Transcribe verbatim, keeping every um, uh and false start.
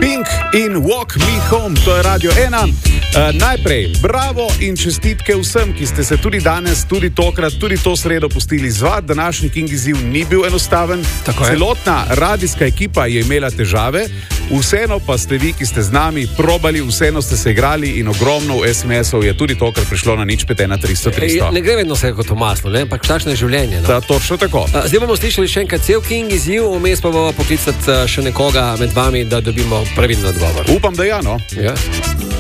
Pink in Walk Me Home, to je Radio ena. Uh, najprej, bravo in čestitke vsem, ki ste se tudi danes, tudi tokrat, tudi to sredo pustili zvat. Današnji King izziv ni bil enostaven. Celotna radijska ekipa je imela težave, vseeno pa ste vi, ki ste z nami, probali, vseeno ste se igrali in ogromno es em esov je tudi tokrat prišlo na nič pet ena tristo tristo. Ne gre vedno vse kot v maslu, ampak takšno je življenje. No? Da, točno tako. Zdaj bomo slišali še enkrat cel King izziv, vmes pa bomo poklicati še nekoga med vami, da dobimo pravilno odgovor. Upam, da ja, no. Ja.